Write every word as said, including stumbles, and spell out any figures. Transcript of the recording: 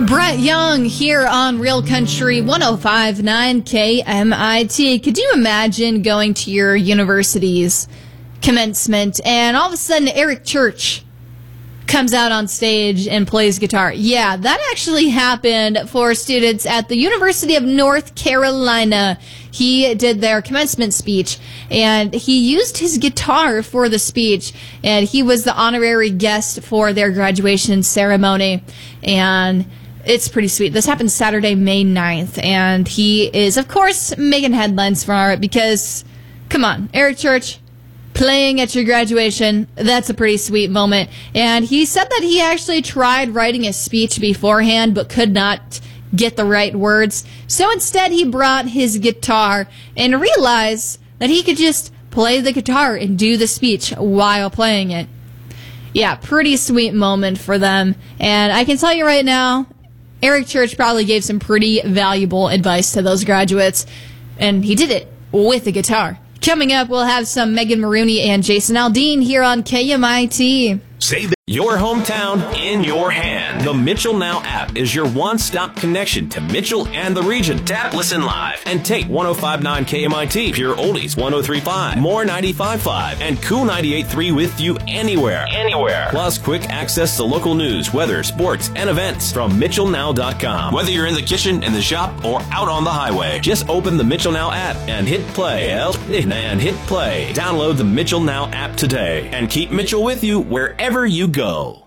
Brett Young here on Real Country one oh five point nine K M I T. Could you imagine going to your university's commencement and all of a sudden Eric Church comes out on stage and plays guitar? Yeah, that actually happened for students at the University of North Carolina. He did their commencement speech, and he used his guitar for the speech, and he was the honorary guest for their graduation ceremony, and it's pretty sweet. This happened Saturday, May ninth, and he is, of course, making headlines for it because, come on, Eric Church playing at your graduation, that's a pretty sweet moment. And he said that he actually tried writing a speech beforehand but could not get the right words. So instead, he brought his guitar and realized that he could just play the guitar and do the speech while playing it. Yeah, pretty sweet moment for them. And I can tell you right now, Eric Church probably gave some pretty valuable advice to those graduates, and he did it with a guitar. Coming up, we'll have some Megan Maroney and Jason Aldean here on K M I T. Save your hometown in your hand. The Mitchell Now app is your one-stop connection to Mitchell and the region. Tap, listen live, and take one oh five point nine K M I T, Pure Oldies one oh three point five, More ninety-five point five, and Cool ninety-eight point three with you anywhere. Anywhere. Plus, quick access to local news, weather, sports, and events from Mitchell Now dot com. Whether you're in the kitchen, in the shop, or out on the highway, just open the Mitchell Now app and hit play. And hit play. Download the Mitchell Now app today and keep Mitchell with you wherever you go.